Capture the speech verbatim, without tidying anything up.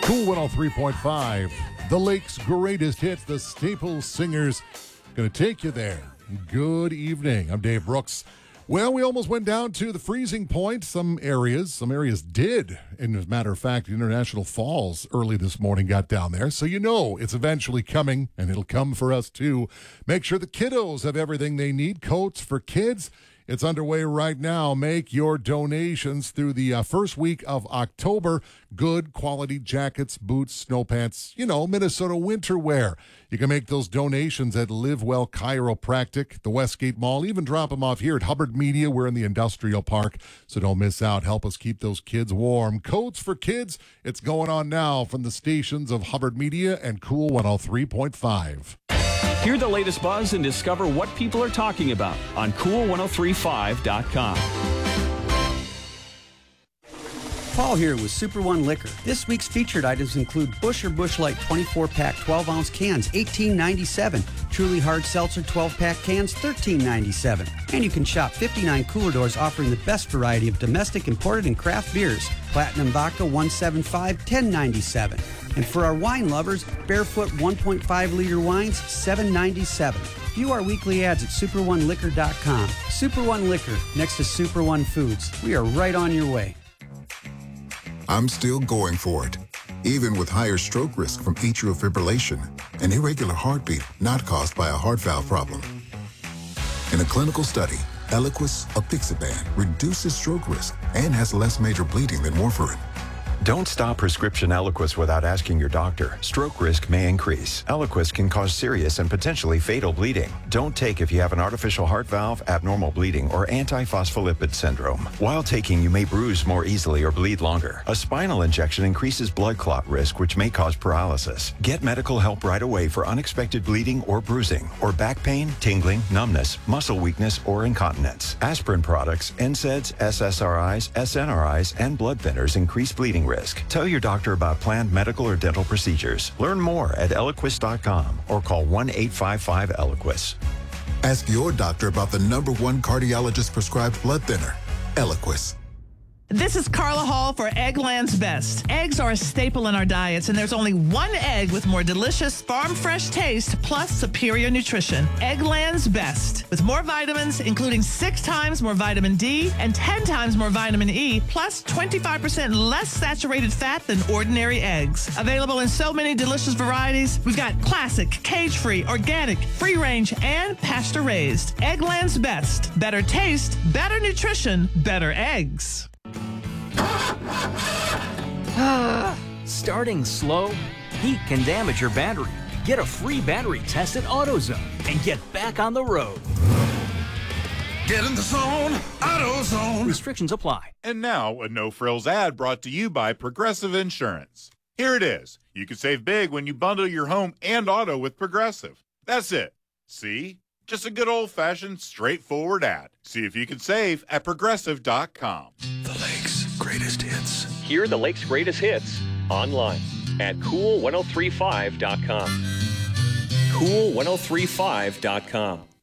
Cool one oh three point five, the Lake's greatest hits, the Staples Singers. Going to take you there. Good evening. I'm Dave Brooks. Well, we almost went down to the freezing point. Some areas, some areas did. And as a matter of fact, International Falls early this morning got down there. So you know it's eventually coming, and it'll come for us too. Make sure the kiddos have everything they need. Coats for kids. It's underway right now. Make your donations through the uh, first week of October. Good quality jackets, boots, snow pants, you know, Minnesota winter wear. You can make those donations at Live Well Chiropractic, the Westgate Mall. Even drop them off here at Hubbard Media. We're in the industrial park, so don't miss out. Help us keep those kids warm. Coats for kids. It's going on now from the stations of Hubbard Media and Cool one oh three point five. Hear the latest buzz and discover what people are talking about on cool ten thirty-five dot com. Paul here with Super One Liquor. This week's featured items include Busch or Busch Light twenty-four pack twelve ounce cans, eighteen ninety-seven. Truly Hard Seltzer twelve pack cans, thirteen ninety-seven. And you can shop fifty-nine cooler doors offering the best variety of domestic, imported, and craft beers. Platinum Vodka one seventy-five, ten ninety-seven. And for our wine lovers, Barefoot one point five liter wines, seven ninety-seven. View our weekly ads at super one liquor dot com. Super One Liquor, next to Super One Foods. We are right on your way. I'm still going for it, even with higher stroke risk from atrial fibrillation, an irregular heartbeat not caused by a heart valve problem. In a clinical study, Eliquis, apixaban, reduces stroke risk and has less major bleeding than warfarin. Don't stop prescription Eliquis without asking your doctor. Stroke risk may increase. Eliquis can cause serious and potentially fatal bleeding. Don't take if you have an artificial heart valve, abnormal bleeding, or antiphospholipid syndrome. While taking, you may bruise more easily or bleed longer. A spinal injection increases blood clot risk, which may cause paralysis. Get medical help right away for unexpected bleeding or bruising, or back pain, tingling, numbness, muscle weakness, or incontinence. Aspirin products, N SAIDs, S S R Is, S N R Is, and blood thinners increase bleeding risk. Tell your doctor about planned medical or dental procedures. Learn more at eliquis dot com or call one eight five five Eliquis. Ask your doctor about the number one cardiologist prescribed blood thinner, Eliquis. This is Carla Hall for Eggland's Best. Eggs are a staple in our diets, and there's only one egg with more delicious farm-fresh taste plus superior nutrition. Eggland's Best. With more vitamins, including six times more vitamin D and ten times more vitamin E, plus twenty-five percent less saturated fat than ordinary eggs. Available in so many delicious varieties. We've got classic, cage-free, organic, free-range, and pasture-raised. Eggland's Best. Better taste, better nutrition, better eggs. Starting slow? Heat can damage your battery. Get a free battery test at AutoZone and get back on the road. Get in the zone, AutoZone. Restrictions apply. And now, a no-frills ad brought to you by Progressive Insurance. Here it is. You can save big when you bundle your home and auto with Progressive. That's it. See? Just a good old-fashioned, straightforward ad. See if you can save at progressive dot com. The Lake's greatest hits. Hear the Lake's greatest hits online at cool ten thirty-five dot com. cool ten thirty-five dot com.